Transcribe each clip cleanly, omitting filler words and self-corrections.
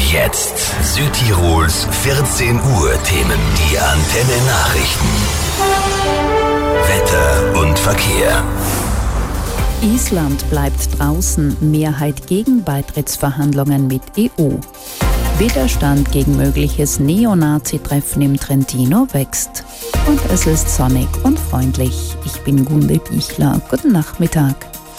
Jetzt Südtirols 14 Uhr Themen. Die Antenne Nachrichten. Wetter und Verkehr. Island bleibt draußen, Mehrheit gegen Beitrittsverhandlungen mit EU. Widerstand gegen mögliches Neonazi-Treffen im Trentino wächst. Und es ist sonnig und freundlich. Ich bin Gunde Bichler. Guten Nachmittag.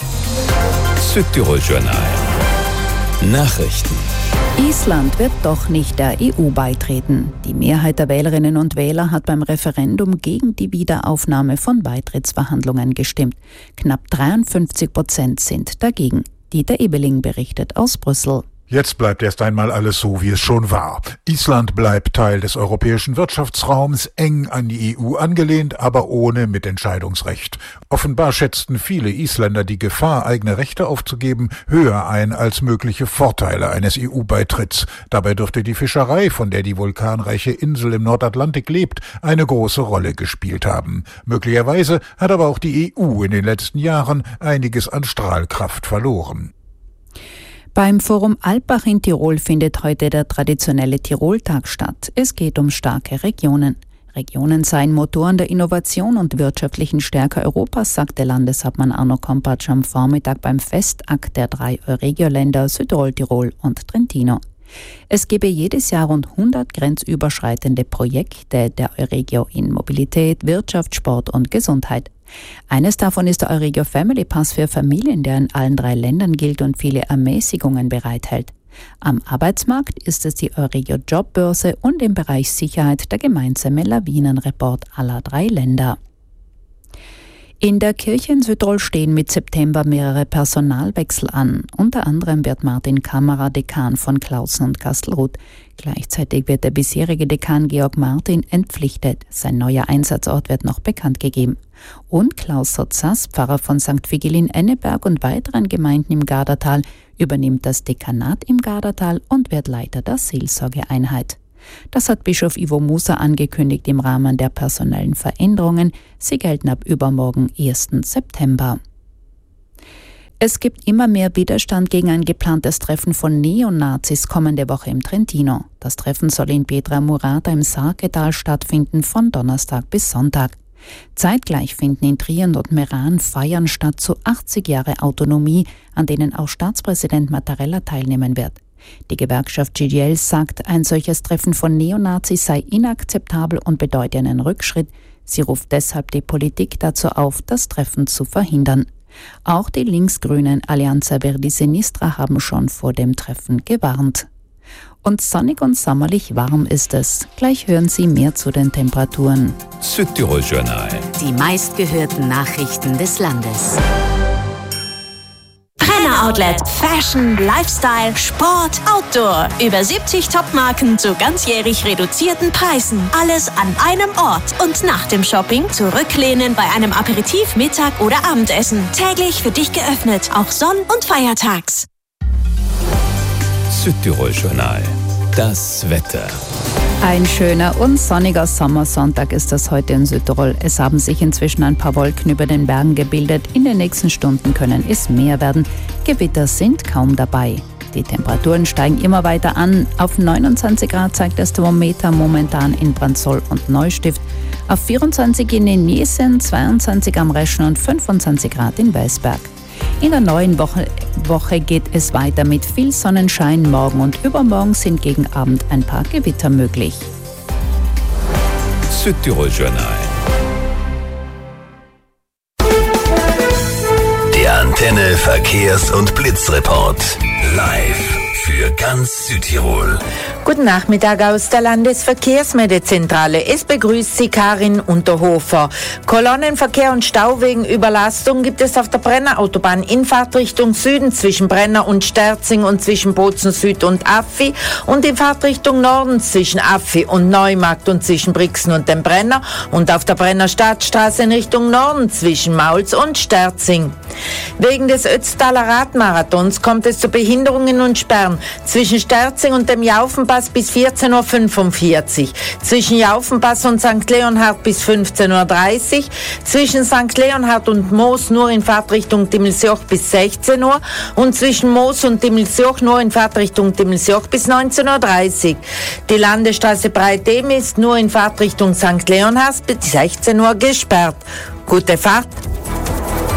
Südtirol Journal. Nachrichten. Island wird doch nicht der EU beitreten. Die Mehrheit der Wählerinnen und Wähler hat beim Referendum gegen die Wiederaufnahme von Beitrittsverhandlungen gestimmt. Knapp 53% sind dagegen. Dieter Ebeling berichtet aus Brüssel. Jetzt bleibt erst einmal alles so, wie es schon war. Island bleibt Teil des europäischen Wirtschaftsraums, eng an die EU angelehnt, aber ohne Mitentscheidungsrecht. Offenbar schätzten viele Isländer die Gefahr, eigene Rechte aufzugeben, höher ein als mögliche Vorteile eines EU-Beitritts. Dabei dürfte die Fischerei, von der die vulkanreiche Insel im Nordatlantik lebt, eine große Rolle gespielt haben. Möglicherweise hat aber auch die EU in den letzten Jahren einiges an Strahlkraft verloren. Beim Forum Alpbach in Tirol findet heute der traditionelle Tiroltag statt. Es geht um starke Regionen. Regionen seien Motoren der Innovation und wirtschaftlichen Stärke Europas, sagte Landeshauptmann Arno Kompatsch am Vormittag beim Festakt der 3 Euregio-Länder Südtirol, Tirol und Trentino. Es gebe jedes Jahr rund 100 grenzüberschreitende Projekte der Euregio in Mobilität, Wirtschaft, Sport und Gesundheit. Eines davon ist der Euregio Family Pass für Familien, der in allen 3 Ländern gilt und viele Ermäßigungen bereithält. Am Arbeitsmarkt ist es die Euregio Jobbörse und im Bereich Sicherheit der gemeinsame Lawinenreport aller 3 Länder. In der Kirche in Südtirol stehen mit September mehrere Personalwechsel an. Unter anderem wird Martin Kammerer Dekan von Klausen und Kastelruth. Gleichzeitig wird der bisherige Dekan Georg Martin entpflichtet. Sein neuer Einsatzort wird noch bekannt gegeben. Und Klaus Sotzas, Pfarrer von St. Vigil in Enneberg und weiteren Gemeinden im Gardatal, übernimmt das Dekanat im Gardatal und wird Leiter der Seelsorgeeinheit. Das hat Bischof Ivo Musa angekündigt im Rahmen der personellen Veränderungen. Sie gelten ab übermorgen, 1. September. Es gibt immer mehr Widerstand gegen ein geplantes Treffen von Neonazis kommende Woche im Trentino. Das Treffen soll in Pietra Murata im Sarketal stattfinden von Donnerstag bis Sonntag. Zeitgleich finden in Trient und Meran Feiern statt zu 80 Jahre Autonomie, an denen auch Staatspräsident Mattarella teilnehmen wird. Die Gewerkschaft GDL sagt, ein solches Treffen von Neonazis sei inakzeptabel und bedeute einen Rückschritt. Sie ruft deshalb die Politik dazu auf, das Treffen zu verhindern. Auch die linksgrünen Alleanza Verdi Sinistra haben schon vor dem Treffen gewarnt. Und sonnig und sommerlich warm ist es. Gleich hören Sie mehr zu den Temperaturen. Südtirol Journal. Die meistgehörten Nachrichten des Landes. Outlet. Fashion, Lifestyle, Sport, Outdoor. Über 70 Top-Marken zu ganzjährig reduzierten Preisen. Alles an einem Ort. Und nach dem Shopping zurücklehnen bei einem Aperitif, Mittag oder Abendessen. Täglich für dich geöffnet, auch Sonn- und Feiertags. Südtirol Journal. Das Wetter. Ein schöner und sonniger Sommersonntag ist das heute in Südtirol. Es haben sich inzwischen ein paar Wolken über den Bergen gebildet. In den nächsten Stunden können es mehr werden. Gewitter sind kaum dabei. Die Temperaturen steigen immer weiter an. Auf 29 Grad zeigt das Thermometer momentan in Brandsol und Neustift. Auf 24 in Niniesen, 22 am Reschen und 25 Grad in Weißberg. In der neuen Woche geht es weiter mit viel Sonnenschein. Morgen und übermorgen sind gegen Abend ein paar Gewitter möglich. Südtirol Journal. Der Antenne Verkehrs- und Blitzreport. Live für ganz Südtirol. Guten Nachmittag aus der Landesverkehrsmeldezentrale. Es begrüßt Sie Karin Unterhofer. Kolonnenverkehr und Stau wegen Überlastung gibt es auf der Brenner-Autobahn in Fahrtrichtung Süden zwischen Brenner und Sterzing und zwischen Bozen Süd und Affi und in Fahrtrichtung Norden zwischen Affi und Neumarkt und zwischen Brixen und dem Brenner und auf der Brenner Stadtstraße in Richtung Norden zwischen Mauls und Sterzing. Wegen des Ötztaler Radmarathons kommt es zu Behinderungen und Sperren zwischen Sterzing und dem Jaufenpass Landstraße bis 14.45 Uhr. Zwischen Jaufenpass und St. Leonhard bis 15.30 Uhr. Zwischen St. Leonhard und Moos nur in Fahrtrichtung Dimmelsjoch bis 16 Uhr. Und zwischen Moos und Dimmelsjoch nur in Fahrtrichtung Dimmelsjoch bis 19.30 Uhr. Die Landesstraße Breit-Dem ist nur in Fahrtrichtung St. Leonhard bis 16 Uhr gesperrt. Gute Fahrt!